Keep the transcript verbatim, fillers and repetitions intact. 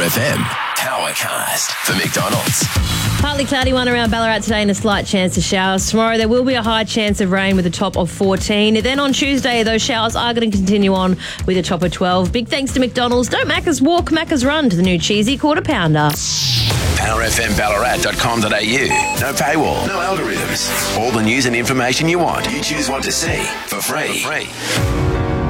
F M Powercast for McDonald's. Partly cloudy one around Ballarat today and a slight chance of showers. Tomorrow there will be a high chance of rain with a top of fourteen. Then on Tuesday, those showers are going to continue on with a top of twelve. Big thanks to McDonald's. Don't Macca's walk, Macca's run to the new cheesy quarter pounder. power f m ballarat dot com dot a u. No paywall, no algorithms. All the news and information you want. You choose what to see for free. For free.